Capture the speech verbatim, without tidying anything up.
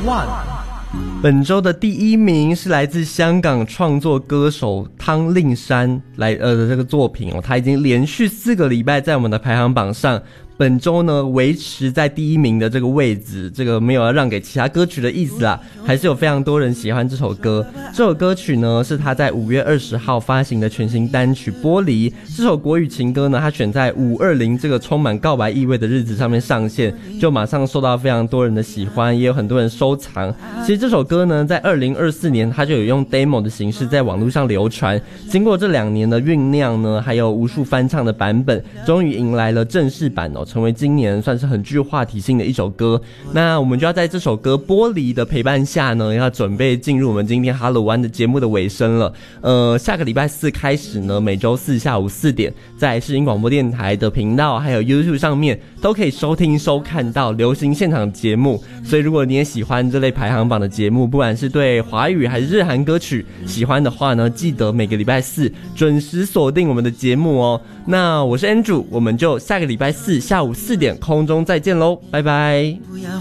One。 本周的第一名是来自香港创作歌手汤令山来呃的这个作品哦，他已经连续四个礼拜在我们的排行榜上。本周呢维持在第一名的这个位置，这个没有要让给其他歌曲的意思啦，还是有非常多人喜欢这首歌。这首歌曲呢是他在五月二十号发行的全新单曲《玻璃》。这首国语情歌呢，他选在五二零这个充满告白意味的日子上面上线，就马上受到非常多人的喜欢，也有很多人收藏。其实这首歌呢，在二零二四年他就有用 demo 的形式在网络上流传，经过这两年的酝酿呢，还有无数翻唱的版本，终于迎来了正式版哦。成为今年算是很具话题性的一首歌。那我们就要在这首歌《玻璃》的陪伴下呢，要准备进入我们今天哈喽湾的节目的尾声了。呃，下个礼拜四开始呢，每周四下午四点，在世新广播电台的频道还有 YouTube 上面都可以收听收看到流行现场节目。所以如果你也喜欢这类排行榜的节目，不管是对华语还是日韩歌曲喜欢的话呢，记得每个礼拜四准时锁定我们的节目哦。那我是 Andrew， 我们就下个礼拜四下午四点空中再见喽，拜拜。 不要